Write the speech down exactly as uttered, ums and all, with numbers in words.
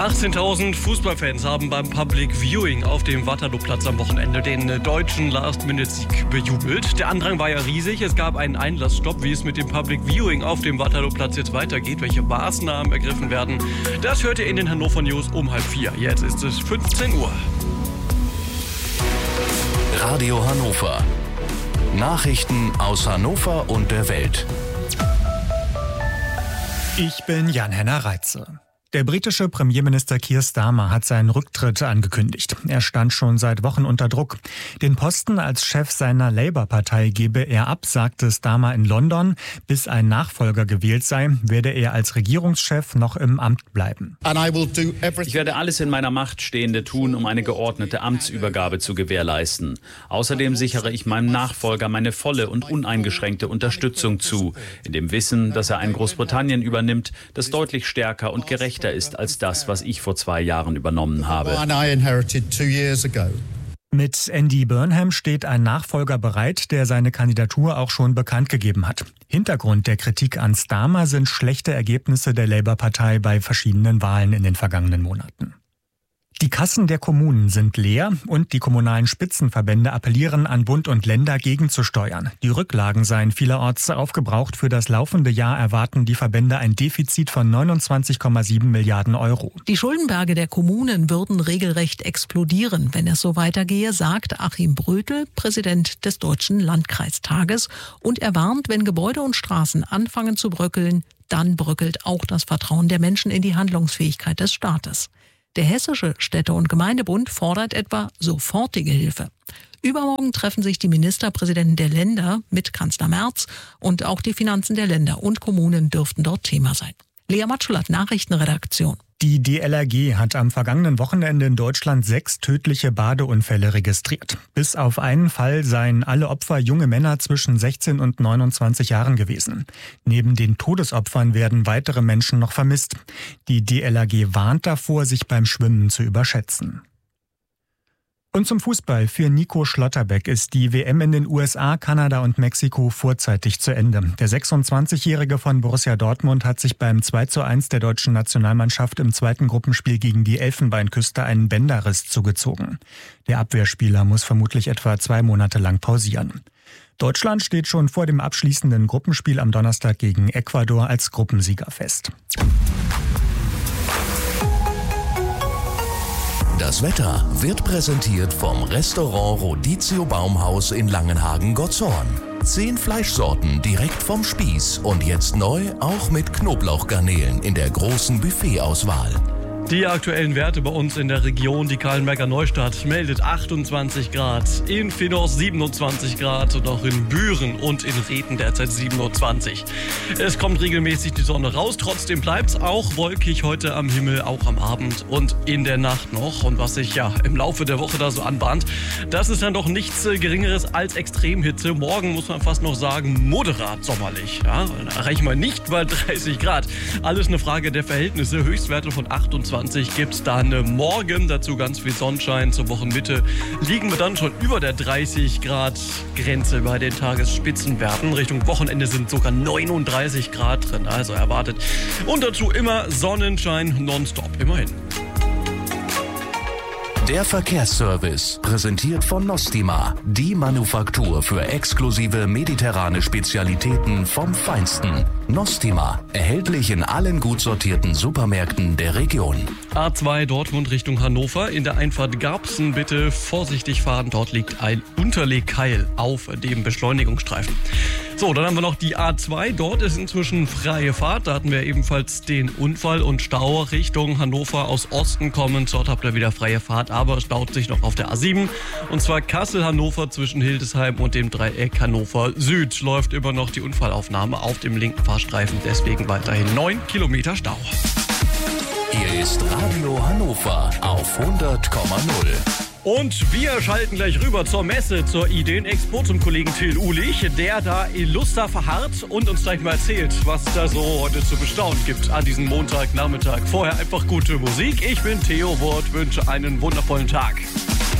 achtzehntausend Fußballfans haben beim Public Viewing auf dem Waterlooplatz am Wochenende den deutschen Last-Minute-Sieg bejubelt. Der Andrang war ja riesig. Es gab einen Einlassstopp. Wie es mit dem Public Viewing auf dem Waterlooplatz jetzt weitergeht, welche Maßnahmen ergriffen werden, das hört ihr in den Hannover News um halb vier. Jetzt ist es fünfzehn Uhr. Radio Hannover. Nachrichten aus Hannover und der Welt. Ich bin Jan-Henner Reitze. Der britische Premierminister Keir Starmer hat seinen Rücktritt angekündigt. Er stand schon seit Wochen unter Druck. Den Posten als Chef seiner Labour-Partei gebe er ab, sagte Starmer in London. Bis ein Nachfolger gewählt sei, werde er als Regierungschef noch im Amt bleiben. Ich werde alles in meiner Macht Stehende tun, um eine geordnete Amtsübergabe zu gewährleisten. Außerdem sichere ich meinem Nachfolger meine volle und uneingeschränkte Unterstützung zu, in dem Wissen, dass er ein Großbritannien übernimmt, das deutlich stärker und gerechter ist als das, was ich vor zwei Jahren übernommen habe. Mit Andy Burnham steht ein Nachfolger bereit, der seine Kandidatur auch schon bekannt gegeben hat. Hintergrund der Kritik an Starmer sind schlechte Ergebnisse der Labour-Partei bei verschiedenen Wahlen in den vergangenen Monaten. Die Kassen der Kommunen sind leer und die kommunalen Spitzenverbände appellieren an Bund und Länder gegenzusteuern. Die Rücklagen seien vielerorts aufgebraucht. Für das laufende Jahr erwarten die Verbände ein Defizit von neunundzwanzig Komma sieben Milliarden Euro. Die Schuldenberge der Kommunen würden regelrecht explodieren, wenn es so weitergehe, sagt Achim Brötel, Präsident des Deutschen Landkreistages. Und er warnt, wenn Gebäude und Straßen anfangen zu bröckeln, dann bröckelt auch das Vertrauen der Menschen in die Handlungsfähigkeit des Staates. Der Hessische Städte- und Gemeindebund fordert etwa sofortige Hilfe. Übermorgen treffen sich die Ministerpräsidenten der Länder mit Kanzler Merz und auch die Finanzen der Länder und Kommunen dürften dort Thema sein. Lea Matschulat, Nachrichtenredaktion. Die D L R G hat am vergangenen Wochenende in Deutschland sechs tödliche Badeunfälle registriert. Bis auf einen Fall seien alle Opfer junge Männer zwischen sechzehn und neunundzwanzig Jahren gewesen. Neben den Todesopfern werden weitere Menschen noch vermisst. Die D L R G warnt davor, sich beim Schwimmen zu überschätzen. Und zum Fußball. Für Nico Schlotterbeck ist die W M in den U S A, Kanada und Mexiko vorzeitig zu Ende. Der sechsundzwanzigjährige von Borussia Dortmund hat sich beim zwei zu eins der deutschen Nationalmannschaft im zweiten Gruppenspiel gegen die Elfenbeinküste einen Bänderriss zugezogen. Der Abwehrspieler muss vermutlich etwa zwei Monate lang pausieren. Deutschland steht schon vor dem abschließenden Gruppenspiel am Donnerstag gegen Ecuador als Gruppensieger fest. Das Wetter wird präsentiert vom Restaurant Rodizio Baumhaus in Langenhagen-Gottshorn. Zehn Fleischsorten direkt vom Spieß und jetzt neu auch mit Knoblauchgarnelen in der großen Buffetauswahl. Die aktuellen Werte bei uns in der Region, die Kahlenberger Neustadt meldet achtundzwanzig Grad, in Phenors siebenundzwanzig Grad und auch in Büren und in Reden derzeit siebenundzwanzig. Es kommt regelmäßig die Sonne raus, trotzdem bleibt es auch wolkig heute am Himmel, auch am Abend und in der Nacht noch. Und was sich ja im Laufe der Woche da so anbahnt, das ist dann doch nichts Geringeres als Extremhitze. Morgen muss man fast noch sagen, moderat sommerlich. Ja, dann erreichen wir nicht mal dreißig Grad. Alles eine Frage der Verhältnisse, Höchstwerte von achtundzwanzig gibt es dann morgen, dazu ganz viel Sonnenschein. Zur Wochenmitte liegen wir dann schon über der dreißig Grad Grenze bei den Tagesspitzenwerten. Richtung Wochenende sind sogar neununddreißig Grad drin, also erwartet. Und dazu immer Sonnenschein nonstop, immerhin. Der Verkehrsservice, präsentiert von Nostima, die Manufaktur für exklusive mediterrane Spezialitäten vom Feinsten. Nostima, erhältlich in allen gut sortierten Supermärkten der Region. A zwei Dortmund Richtung Hannover. In der Einfahrt Garbsen bitte vorsichtig fahren. Dort liegt ein Unterlegkeil auf dem Beschleunigungsstreifen. So, dann haben wir noch die A zwei. Dort ist inzwischen freie Fahrt. Da hatten wir ebenfalls den Unfall und Stau Richtung Hannover aus Osten kommend. Dort habt ihr wieder freie Fahrt, aber es staut sich noch auf der A sieben. Und zwar Kassel-Hannover zwischen Hildesheim und dem Dreieck Hannover Süd. Läuft immer noch die Unfallaufnahme auf dem linken Fahrstreifen. Deswegen weiterhin neun Kilometer Stau. Hier ist Radio Hannover auf hundert Komma null. Und wir schalten gleich rüber zur Messe, zur Ideenexpo zum Kollegen Till Uhlich, der da illuster verharrt und uns gleich mal erzählt, was da so heute zu bestaunen gibt an diesem Montagnachmittag. Vorher einfach gute Musik. Ich bin Theo Wurt, wünsche einen wundervollen Tag.